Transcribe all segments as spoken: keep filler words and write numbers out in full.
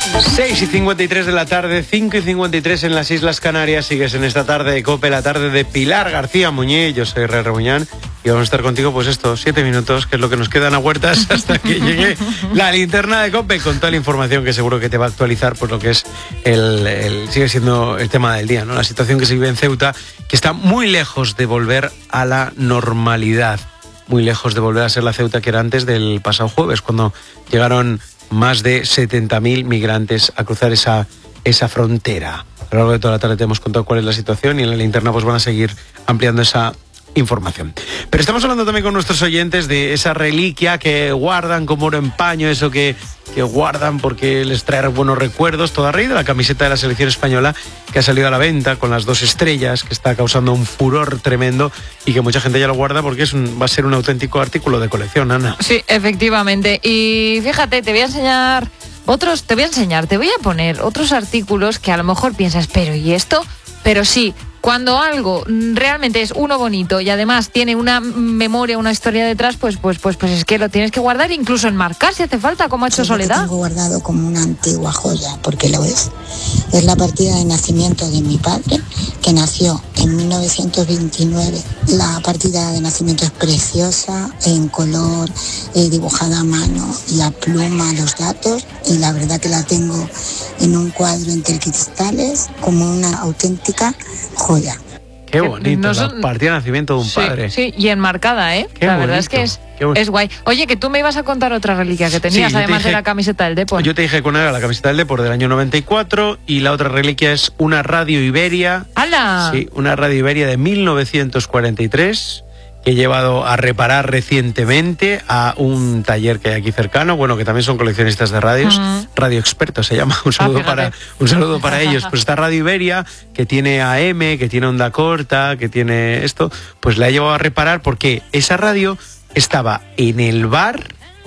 seis y cincuenta y tres de la tarde, cinco y cincuenta y tres en las Islas Canarias. Sigues en esta tarde de COPE, la tarde de Pilar García Muñiz. Yo soy Ray Rebuñán y vamos a estar contigo pues estos siete minutos, que es lo que nos quedan a huertas hasta que llegue la linterna de COPE con toda la información que seguro que te va a actualizar pues lo que es el, el sigue siendo el tema del día, ¿no? La situación que se vive en Ceuta, que está muy lejos de volver a la normalidad, muy lejos de volver a ser la Ceuta que era antes del pasado jueves, cuando llegaron más de setenta mil migrantes a cruzar esa, esa frontera. A lo largo de toda la tarde te hemos contado cuál es la situación y en la linterna pues van a seguir ampliando esa información. Pero estamos hablando también con nuestros oyentes de esa reliquia que guardan como oro en paño, eso que, que guardan porque les trae buenos recuerdos, toda a raíz de la camiseta de la selección española que ha salido a la venta con las dos estrellas, que está causando un furor tremendo y que mucha gente ya lo guarda porque es un, va a ser un auténtico artículo de colección, Ana. Sí, efectivamente. Y fíjate, te voy a enseñar otros, te voy a enseñar, te voy a poner otros artículos que a lo mejor piensas, pero ¿y esto? Pero sí, cuando algo realmente es uno bonito y además tiene una memoria, una historia detrás, pues pues pues pues es que lo tienes que guardar, incluso enmarcar si hace falta, como ha hecho Soledad. Lo tengo guardado como una antigua joya, porque lo es. Es la partida de nacimiento de mi padre, que nació en mil novecientos veintinueve. La partida de nacimiento es preciosa, en color, eh, dibujada a mano y a pluma los datos, y la verdad que la tengo en un cuadro entre cristales como una auténtica joya. Qué bonito, no son... la partida de nacimiento de un sí, padre. Sí, y enmarcada, ¿eh? Qué la bonito, verdad es que es, es guay. Oye, que tú me ibas a contar otra reliquia que tenías, sí, además dije, de la camiseta del Depor. Yo te dije que una era la camiseta del Depor del año noventa y cuatro y la otra reliquia es una radio Iberia. ¡Hala! Sí, una radio Iberia de mil novecientos cuarenta y tres que he llevado a reparar recientemente a un taller que hay aquí cercano, bueno, que también son coleccionistas de radios, uh-huh. Radio Experto se llama, un saludo, ah, para, un saludo para ellos. Pues esta radio Iberia, que tiene A M, que tiene onda corta, que tiene esto, pues la he llevado a reparar porque esa radio estaba en el bar,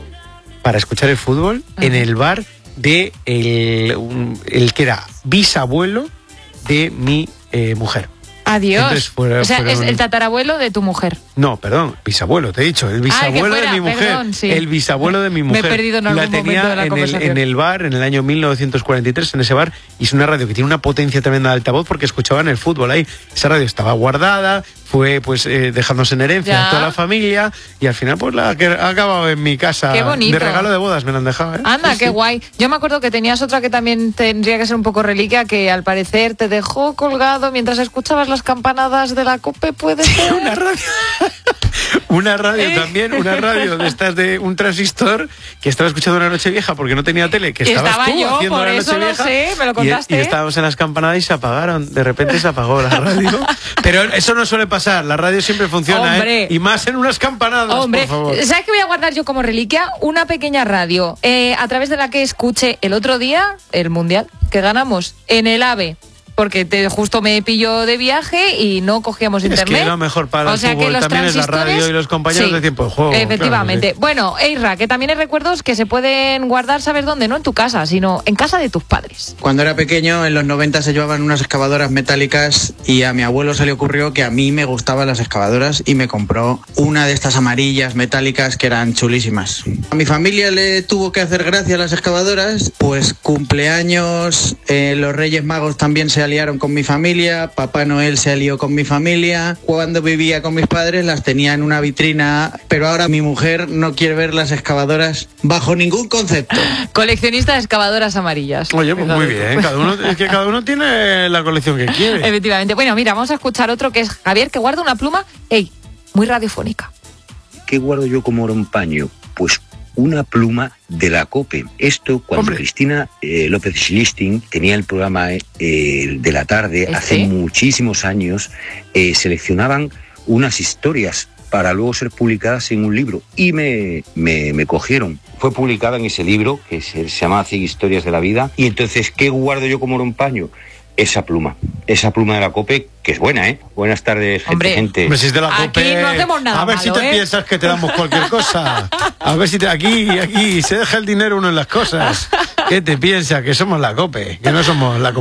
para escuchar el fútbol, uh-huh. en el bar de el, un, el que era bisabuelo de mi eh, mujer. Adiós. Entonces, fuera, o sea, fueron... es el tatarabuelo de tu mujer. No, perdón, bisabuelo, te he dicho. El bisabuelo ah, fuera, de mi mujer. Perdón, sí. El bisabuelo de mi mujer. Me he perdido en algún la tenía momento de la en conversación. El, en el bar, en el año mil novecientos cuarenta y tres, en ese bar. Y es una radio que tiene una potencia tremenda de altavoz porque escuchaban el fútbol ahí. Esa radio estaba guardada, fue pues eh, dejándose en herencia ya. a toda la familia. Y al final pues la ha acabado en mi casa. Qué bonito. De regalo de bodas me la han dejado. ¿eh? Anda, sí, qué sí. guay. Yo me acuerdo que tenías otra que también tendría que ser un poco reliquia, que al parecer te dejó colgado mientras escuchabas las campanadas de la COPE, ¿puede ser? Sí, una radio. Una radio ¿Eh? también, una radio de estas de un transistor que estaba escuchando una noche vieja porque no tenía tele, que estabas estaba tú yo, haciendo por la eso noche lo vieja. sé, me lo contaste. Y, y estábamos en las campanadas y se apagaron, de repente se apagó la radio. Pero eso no suele pasar, la radio siempre funciona, ¿eh? Y más en unas campanadas, Hombre, por favor. ¿sabes qué voy a guardar yo como reliquia? Una pequeña radio, eh, a través de la que escuché el otro día el Mundial que ganamos en el AVE. Porque te, justo me pilló de viaje y no cogíamos internet. Es que lo mejor para o sea el fútbol que los también es la radio y los compañeros sí, de tiempo de juego. Efectivamente. Claro, sí. Bueno, Eira, que también hay recuerdos que se pueden guardar, ¿sabes dónde? No en tu casa, sino en casa de tus padres. Cuando era pequeño, en los noventa se llevaban unas excavadoras metálicas y a mi abuelo se le ocurrió que a mí me gustaban las excavadoras y me compró una de estas amarillas metálicas que eran chulísimas. A mi familia le tuvo que hacer gracia a las excavadoras, pues cumpleaños, eh, los Reyes Magos también se aliaron con mi familia. Familia, Papá Noel se alió con mi familia. Cuando vivía con mis padres las tenía en una vitrina, pero ahora mi mujer no quiere ver las excavadoras bajo ningún concepto. Coleccionista de excavadoras amarillas. Oye, pues muy bien, cada uno, es que cada uno tiene la colección que quiere. Efectivamente. Bueno, mira, vamos a escuchar otro que es Javier, que guarda una pluma, ey, muy radiofónica. ¿Qué guardo yo como oro en paño? Pues una pluma de la COPE. Esto cuando Hombre. Cristina eh, López Schlisting tenía el programa eh, de la tarde, ¿Este? hace muchísimos años, eh, seleccionaban unas historias para luego ser publicadas en un libro y me, me, me cogieron. Fue publicada en ese libro que se, se llama cien historias de la vida. Y entonces, ¿qué guardo yo como oro en paño? Esa pluma, esa pluma de la COPE, que es buena, ¿eh? Buenas tardes, gente. Hombre, gente. Hombre, si es de la COPE, aquí no hacemos nada a ver malo, si te ¿eh? piensas que te damos cualquier cosa. A ver si te, aquí, aquí, se deja el dinero uno en las cosas. ¿Qué te piensas? Que somos la COPE, que no somos la COPE.